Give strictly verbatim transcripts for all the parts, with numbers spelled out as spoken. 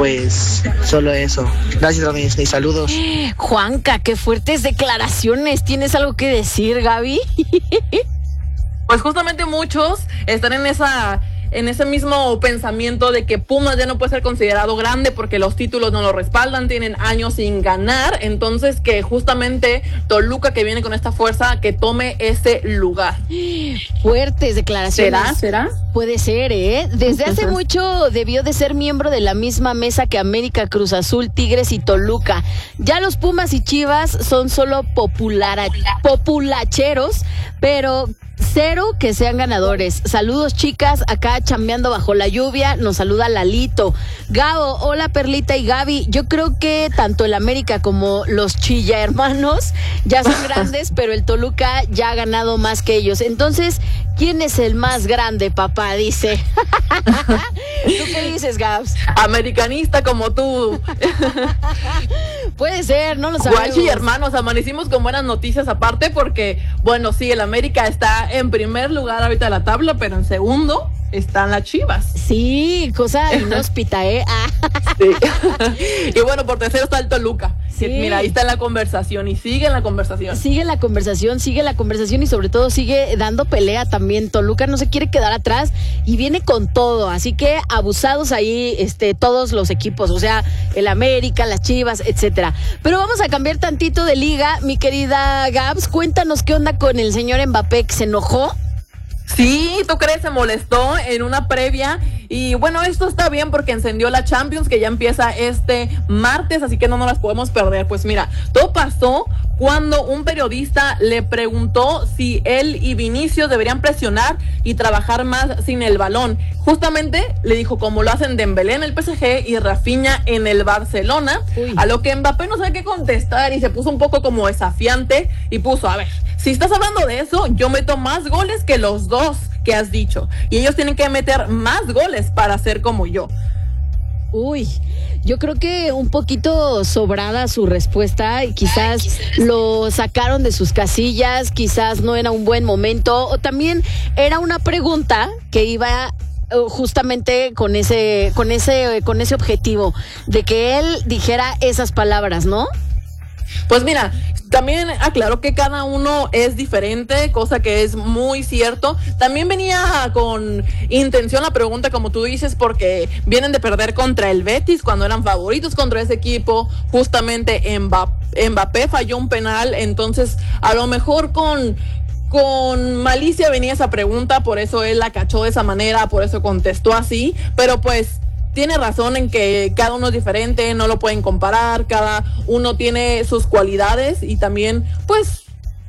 pues solo eso. Gracias, Ramírez, y saludos. Juanca, qué fuertes declaraciones. ¿Tienes algo que decir, Gaby? Pues justamente muchos están en esa en ese mismo pensamiento de que Pumas ya no puede ser considerado grande porque los títulos no lo respaldan, tienen años sin ganar, entonces que justamente Toluca, que viene con esta fuerza, que tome ese lugar. Fuertes declaraciones. ¿Será? ¿Será? Puede ser, ¿eh? Desde hace mucho debió de ser miembro de la misma mesa que América, Cruz Azul, Tigres y Toluca. Ya los Pumas y Chivas son solo populara, populacheros, pero cero que sean ganadores. Saludos, chicas, acá chambeando bajo la lluvia, nos saluda Lalito. Gabo, hola Perlita y Gaby, yo creo que tanto el América como los Chilla hermanos ya son grandes, pero el Toluca ya ha ganado más que ellos. Entonces, ¿quién es el más grande, papá? Dice. ¿Tú qué dices, Gabs? Americanista como tú. Puede ser, no lo sabemos. Guachi y hermanos, amanecimos con buenas noticias aparte porque, bueno, sí, el América está en primer lugar ahorita de la tabla, pero en segundo están las Chivas. Sí, cosa inhóspita, ¿eh? Ah. Sí. Y bueno, por tercero está el Toluca. Sí. Que, mira, ahí está en la conversación y sigue en la conversación. Sigue la conversación, sigue la conversación y sobre todo sigue dando pelea también. Toluca no se quiere quedar atrás y viene con todo, así que abusados ahí este, todos los equipos, o sea, el América, las Chivas, etcétera. Pero vamos a cambiar tantito de liga, mi querida Gabs, cuéntanos qué onda con el señor Mbappé, que se enojó. Sí, ¿tú crees? Se molestó en una previa y bueno, esto está bien porque encendió la Champions que ya empieza este martes, así que no nos las podemos perder. Pues mira, todo pasó cuando un periodista le preguntó si él y Vinicius deberían presionar y trabajar más sin el balón. Justamente le dijo como lo hacen Dembélé en el P S G y Rafinha en el Barcelona. Uy. A lo que Mbappé no sabe qué contestar y se puso un poco como desafiante y puso, a ver, si estás hablando de eso, yo meto más goles que los dos que has dicho y ellos tienen que meter más goles para ser como yo. Uy, yo creo que un poquito sobrada su respuesta y quizás, Ay, quizás lo sacaron de sus casillas, quizás no era un buen momento o también era una pregunta que iba justamente con ese con ese con ese objetivo de que él dijera esas palabras, ¿no? Pues mira, también aclaró que cada uno es diferente, cosa que es muy cierto. También venía con intención la pregunta, como tú dices, porque vienen de perder contra el Betis cuando eran favoritos contra ese equipo. Justamente Mbappé, Mbappé falló un penal, entonces a lo mejor con... Con malicia venía esa pregunta, por eso él la cachó de esa manera, por eso contestó así, pero pues tiene razón en que cada uno es diferente, no lo pueden comparar, cada uno tiene sus cualidades y también pues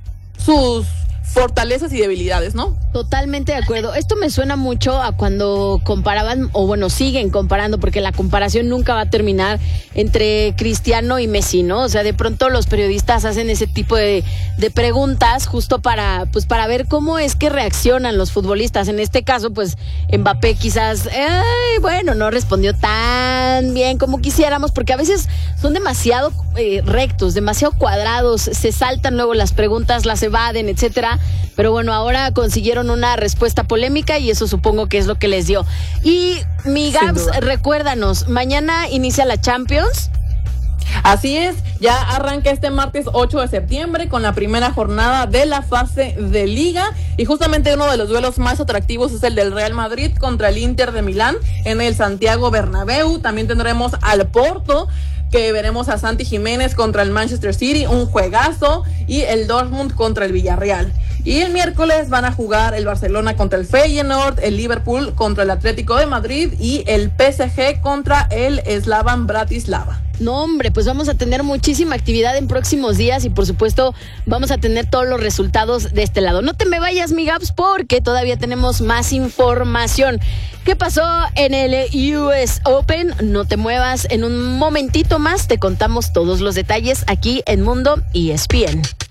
sus fortalezas y debilidades, ¿no? Totalmente de acuerdo. Esto me suena mucho a cuando comparaban, o bueno, siguen comparando, porque la comparación nunca va a terminar entre Cristiano y Messi, ¿no? O sea, de pronto los periodistas hacen ese tipo de, de preguntas justo para, pues, para ver cómo es que reaccionan los futbolistas. En este caso, pues, Mbappé quizás, ay, bueno, no respondió tan bien como quisiéramos, porque a veces son demasiado eh, rectos, demasiado cuadrados, se saltan luego las preguntas, las evaden, etcétera. Pero bueno, ahora consiguieron una respuesta polémica y eso supongo que es lo que les dio. Y mi Gabs, recuérdanos, mañana inicia la Champions. Así es, ya arranca este martes ocho de septiembre con la primera jornada de la fase de Liga y justamente uno de los duelos más atractivos es el del Real Madrid contra el Inter de Milán en el Santiago Bernabéu. También tendremos al Porto, que veremos a Santi Jiménez contra el Manchester City, un juegazo, y el Dortmund contra el Villarreal. Y el miércoles van a jugar el Barcelona contra el Feyenoord, el Liverpool contra el Atlético de Madrid y el P S G contra el Slavan Bratislava. No, hombre, pues vamos a tener muchísima actividad en próximos días y por supuesto vamos a tener todos los resultados de este lado. No te me vayas, mi Gabs, porque todavía tenemos más información. ¿Qué pasó en el U S Open? No te muevas, en un momentito más te contamos todos los detalles aquí en Mundo E S P N.